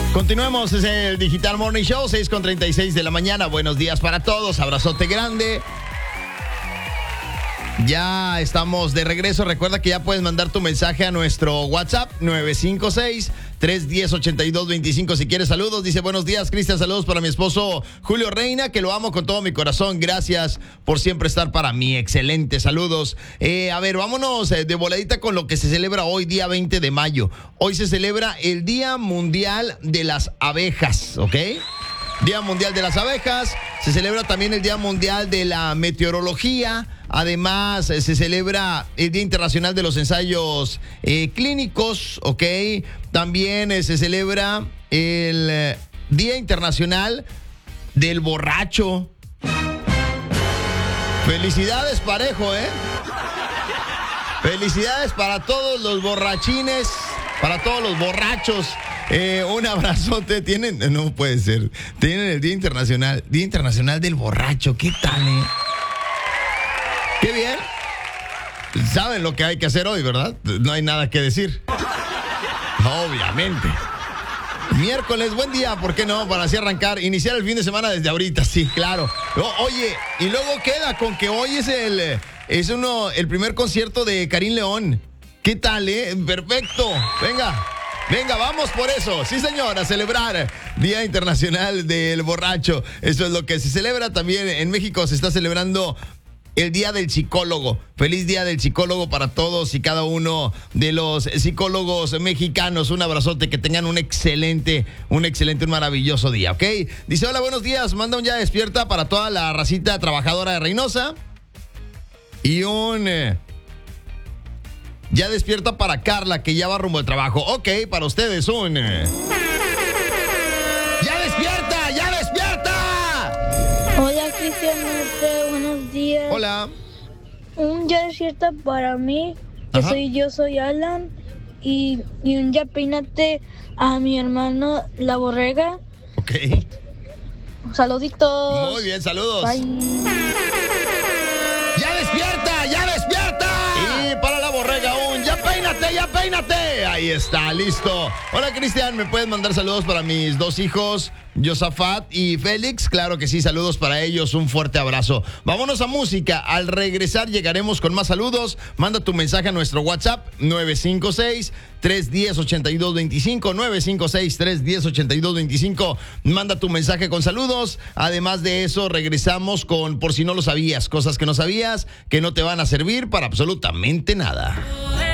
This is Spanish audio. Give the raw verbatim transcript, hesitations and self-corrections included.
Continuemos, es el Digital Morning Show, seis con treinta y seis de la mañana. Buenos días para todos, abrazote grande. Ya estamos de regreso. Recuerda que ya puedes mandar tu mensaje a nuestro WhatsApp nueve cinco seis, tres uno cero, ocho dos dos cinco si quieres saludos. Dice, buenos días, Cristian, saludos para mi esposo Julio Reina, que lo amo con todo mi corazón. Gracias por siempre estar para mí. Excelente, saludos. Eh, a ver, vámonos de voladita con lo que se celebra hoy, día veinte de mayo. Hoy se celebra el Día Mundial de las Abejas, ¿ok? Día Mundial de las Abejas. Se celebra también el Día Mundial de la Meteorología. Además, eh, se celebra el Día Internacional de los Ensayos eh, Clínicos, ¿ok? También eh, se celebra el eh, Día Internacional del Borracho. Felicidades, parejo, ¿eh? Felicidades para todos los borrachines, para todos los borrachos. Eh, un abrazote. Tienen, no puede ser. Tienen el Día Internacional, Día Internacional del Borracho. ¿Qué tal, eh? Qué bien. Saben lo que hay que hacer hoy, ¿verdad? No hay nada que decir. Obviamente. Miércoles, buen día, ¿por qué no? Para así arrancar, iniciar el fin de semana desde ahorita, sí, claro. O, oye, y luego queda con que hoy es el, es uno, el primer concierto de Karim León. ¿Qué tal, eh? Perfecto. Venga. Venga, vamos por eso. Sí, señor, a celebrar Día Internacional del Borracho. Eso es lo que se celebra también. En México se está celebrando el Día del Psicólogo. Feliz Día del Psicólogo para todos y cada uno de los psicólogos mexicanos. Un abrazote, que tengan un excelente, un excelente, un maravilloso día, ¿ok? Dice, hola, buenos días. Manda un ya despierta para toda la racita trabajadora de Reynosa. Y un... Eh, ya despierta para Carla, que ya va rumbo al trabajo. Ok, para ustedes un... ¡Ya despierta! ¡Ya despierta! Hola, Cristian Norte, buenos días. Hola. Un ya despierta para mí, que Ajá. soy yo, soy Alan. Y, y un ya peínate a mi hermano, La Borrega. Ok. Saluditos. Muy bien, saludos. Bye. ¡Ya despierta! ¡Ya despierta! Y para La Borrega un ¡ya peínate! ¡Ya peínate! Ahí está, listo. Hola, Cristian, ¿me puedes mandar saludos para mis dos hijos, Josafat y Félix? Claro que sí, saludos para ellos, un fuerte abrazo. Vámonos a música. Al regresar llegaremos con más saludos. Manda tu mensaje a nuestro WhatsApp nueve cinco seis, tres uno cero, ocho dos dos cinco, nueve cinco seis, tres uno cero, ocho dos dos cinco. Manda tu mensaje con saludos. Además de eso, regresamos con por si no lo sabías, cosas que no sabías, que no te van a servir para absolutamente nada.